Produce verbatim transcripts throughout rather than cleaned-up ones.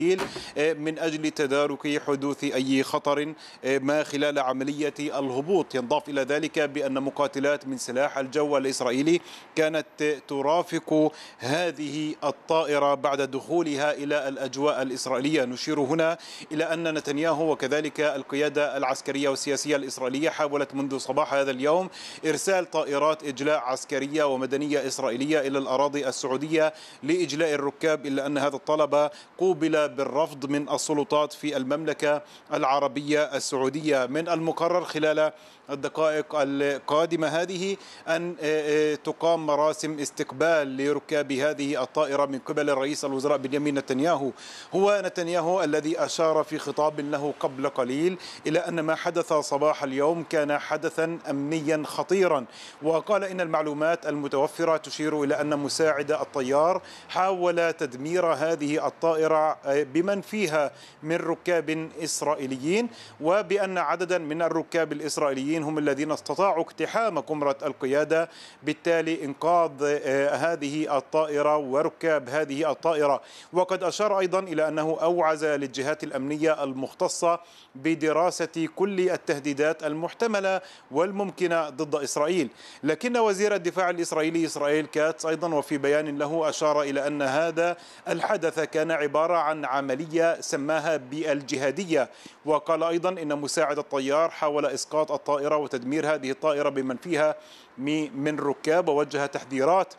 من أجل تدارك حدوث أي خطر ما خلال عملية الهبوط. ينضاف إلى ذلك بأن مقاتلات من سلاح الجو الإسرائيلي كانت ترافق هذه الطائرة بعد دخولها إلى الأجواء الإسرائيلية. نشير هنا إلى أن نتنياهو وكذلك القيادة العسكرية والسياسية الإسرائيلية حاولت منذ صباح هذا اليوم إرسال طائرات إجلاء عسكرية ومدنية إسرائيلية إلى الأراضي السعودية لإجلاء الركاب، إلا أن هذا الطلب قوبل بالرفض من السلطات في المملكة العربية السعودية. من المقرر خلال الدقائق القادمة هذه أن تقام مراسم استقبال لركاب هذه الطائرة من قبل رئيس الوزراء بنيامين نتنياهو. هو نتنياهو الذي أشار في خطاب له قبل قليل إلى أن ما حدث صباح اليوم كان حدثا أمنيا خطيرا، وقال إن المعلومات المتوفرة تشير إلى أن مساعد الطيار حاول تدمير هذه الطائرة بمن فيها من ركاب إسرائيليين، وبأن عددا من الركاب الإسرائيليين هم الذين استطاعوا اقتحام قمرة القيادة، بالتالي إنقاذ هذه الطائرة وركاب هذه الطائرة. وقد أشار أيضا إلى أنه أوعز للجهات الأمنية المختصة بدراسة كل التهديدات المحتملة والممكنة ضد إسرائيل. لكن وزير الدفاع الإسرائيلي إسرائيل كاتس أيضا وفي بيان له أشار إلى أن هذا الحدث كان عبارة عن عملية سماها بالجهادية، وقال أيضا إن مساعد الطيار حاول إسقاط الطائرة وتدمير هذه الطائرة بمن فيها من ركاب، ووجه تحذيرات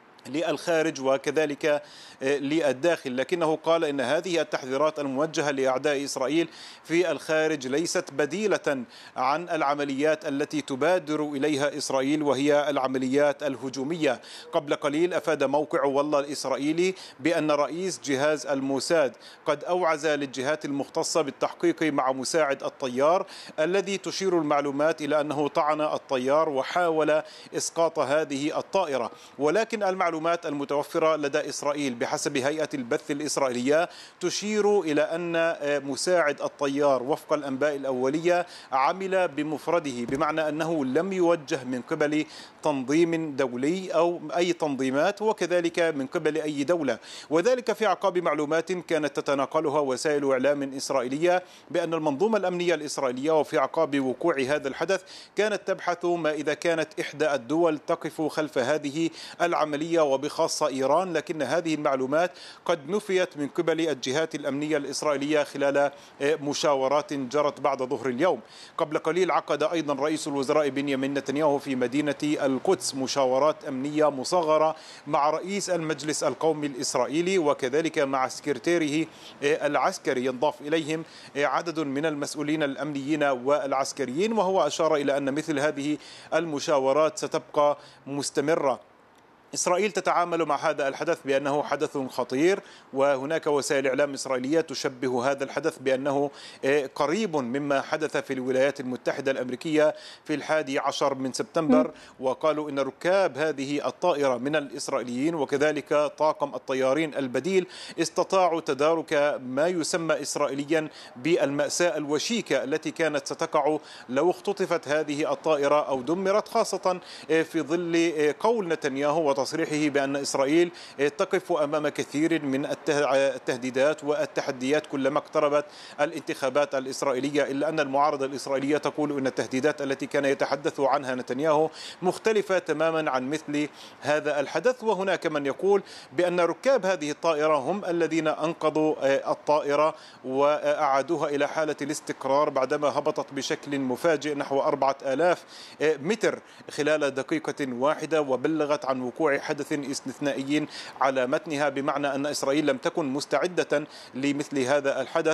للخارج وكذلك للداخل. لكنه قال إن هذه التحذيرات الموجهة لأعداء إسرائيل في الخارج ليست بديلة عن العمليات التي تبادر إليها إسرائيل، وهي العمليات الهجومية. قبل قليل أفاد موقع والله الإسرائيلي بأن رئيس جهاز الموساد قد أوعز للجهات المختصة بالتحقيق مع مساعد الطيار الذي تشير المعلومات إلى أنه طعن الطيار وحاول إسقاط هذه الطائرة. ولكن المعلومات المتوفرة لدى إسرائيل بحسب هيئة البث الإسرائيلية تشير إلى أن مساعد الطيار وفق الأنباء الأولية عمل بمفرده، بمعنى أنه لم يوجه من قبل تنظيم دولي أو أي تنظيمات وكذلك من قبل أي دولة، وذلك في أعقاب معلومات كانت تتناقلها وسائل إعلام إسرائيلية بأن المنظومة الأمنية الإسرائيلية وفي أعقاب وقوع هذا الحدث كانت تبحث ما إذا كانت إحدى الدول تقف خلف هذه العملية وبخاصة إيران، لكن هذه المعلومات قد نفيت من قبل الجهات الأمنية الإسرائيلية خلال مشاورات جرت بعد ظهر اليوم. قبل قليل عقد أيضا رئيس الوزراء بنيامين نتنياهو في مدينة القدس مشاورات أمنية مصغرة مع رئيس المجلس القومي الإسرائيلي وكذلك مع سكرتيره العسكري، ينضاف إليهم عدد من المسؤولين الأمنيين والعسكريين، وهو أشار إلى أن مثل هذه المشاورات ستبقى مستمرة. إسرائيل تتعامل مع هذا الحدث بأنه حدث خطير، وهناك وسائل إعلام إسرائيلية تشبه هذا الحدث بأنه قريب مما حدث في الولايات المتحدة الأمريكية في الحادي عشر من سبتمبر، وقالوا إن ركاب هذه الطائرة من الإسرائيليين وكذلك طاقم الطيارين البديل استطاعوا تدارك ما يسمى إسرائيليا بالمأساة الوشيكة التي كانت ستقع لو اختطفت هذه الطائرة أو دمرت، خاصة في ظل قول نتنياهو تصريحه بأن إسرائيل تقف أمام كثير من التهديدات والتحديات كلما اقتربت الانتخابات الإسرائيلية، إلا أن المعارضة الإسرائيلية تقول أن التهديدات التي كان يتحدث عنها نتنياهو مختلفة تماما عن مثل هذا الحدث. وهناك من يقول بأن ركاب هذه الطائرة هم الذين أنقذوا الطائرة وأعادوها إلى حالة الاستقرار بعدما هبطت بشكل مفاجئ نحو أربعة آلاف متر خلال دقيقة واحدة، وبلغت عن وقوع حدث استثنائي على متنها، بمعنى أن إسرائيل لم تكن مستعدة لمثل هذا الحدث.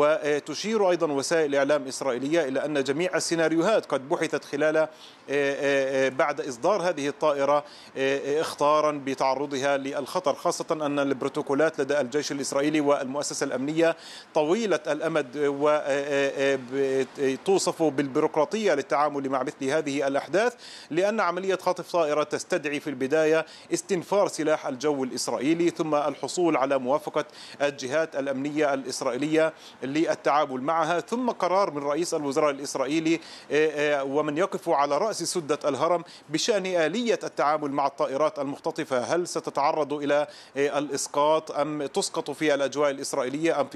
وتشير أيضا وسائل إعلام إسرائيلية إلى أن جميع السيناريوهات قد بحثت خلال بعد إصدار هذه الطائرة اخطارا بتعرضها للخطر، خاصة أن البروتوكولات لدى الجيش الإسرائيلي والمؤسسة الأمنية طويلة الأمد وتوصف بالبيروقراطية للتعامل مع مثل هذه الأحداث، لأن عملية خطف طائرة تستدعي في البداية استنفار سلاح الجو الإسرائيلي ثم الحصول على موافقة الجهات الأمنية الإسرائيلية للتعامل معها، ثم قرار من رئيس الوزراء الإسرائيلي ومن يقف على رأس سدة الهرم بشأن آلية التعامل مع الطائرات المختطفة. هل ستتعرض إلى الإسقاط أم تسقط في الأجواء الإسرائيلية أم